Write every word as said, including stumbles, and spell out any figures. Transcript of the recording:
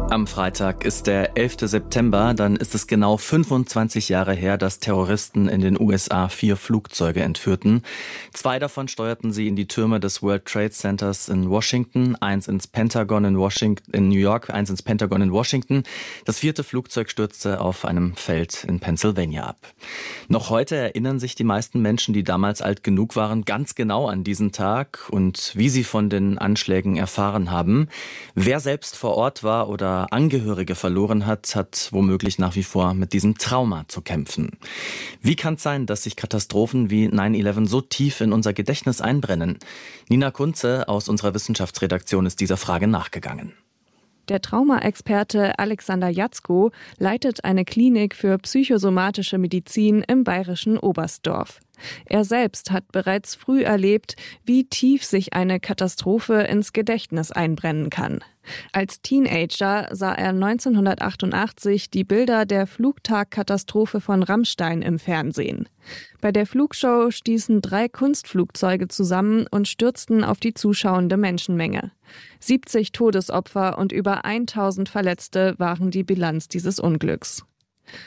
Am Freitag ist der elfte September, dann ist es genau fünfundzwanzig Jahre her, dass Terroristen in den U S A vier Flugzeuge entführten. Zwei davon steuerten sie in die Türme des World Trade Centers in Washington, eins ins Pentagon in Washington, in New York, eins ins Pentagon in Washington. Das vierte Flugzeug stürzte auf einem Feld in Pennsylvania ab. Noch heute erinnern sich die meisten Menschen, die damals alt genug waren, ganz genau an diesen Tag und wie sie von den Anschlägen erfahren haben. Wer selbst vor Ort war oder Angehörige verloren hat, hat womöglich nach wie vor mit diesem Trauma zu kämpfen. Wie kann es sein, dass sich Katastrophen wie neun elf so tief in unser Gedächtnis einbrennen? Nina Kunze aus unserer Wissenschaftsredaktion ist dieser Frage nachgegangen. Der Traumaexperte Alexander Jatzko leitet eine Klinik für psychosomatische Medizin im bayerischen Oberstdorf. Er selbst hat bereits früh erlebt, wie tief sich eine Katastrophe ins Gedächtnis einbrennen kann. Als Teenager sah er neunzehnhundertachtundachtzig die Bilder der Flugtagkatastrophe von Ramstein im Fernsehen. Bei der Flugshow stießen drei Kunstflugzeuge zusammen und stürzten auf die zuschauende Menschenmenge. siebzig Todesopfer und über tausend Verletzte waren die Bilanz dieses Unglücks.